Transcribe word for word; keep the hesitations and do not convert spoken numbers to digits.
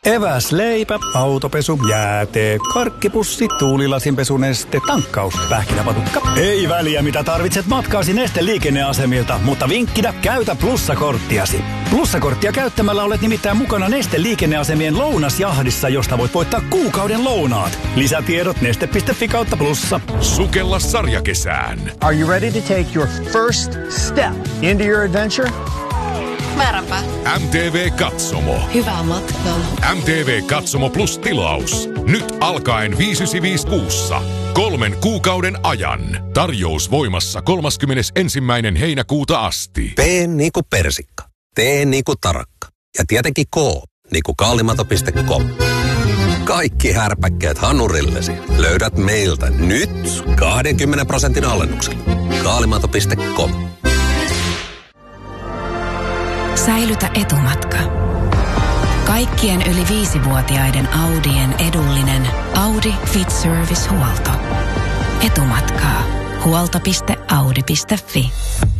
Eväs, leipä, autopesu, jäätee, karkkipussi, tuulilasinpesuneste, tankkaus, pähkinäpatukka. Ei väliä mitä tarvitset matkaasi Neste liikenneasemilta, mutta vinkkinä käytä plussakorttiasi. Plussakorttia käyttämällä olet nimittäin mukana Neste liikenneasemien lounasjahdissa, josta voit voittaa kuukauden lounaat. Lisätiedot neste piste fi kautta plussa. Sukella sarjakesään. Are you ready to take your first step into your adventure? Määränpä. M T V Katsomo. Hyvää matkaa. M T V Katsomo Plus tilaus. Nyt alkaen viisi yhdeksänsataaviisikymmentäviisi kuussa. Kolmen kuukauden ajan. Tarjous voimassa kolmaskymmenesensimmäinen heinäkuuta asti. P niinku persikka. T niinku tarakka. Ja tietenkin K niinku kaalimato piste com. Kaikki härpäkkeet hanurillesi löydät meiltä nyt kaksikymmentä prosentin alennuksella. kaalimato piste com. Säilytä etumatka. Kaikkien yli viisivuotiaiden Audien edullinen Audi Fit Service-huolto. Etumatkaa. Huolto piste audi piste fi.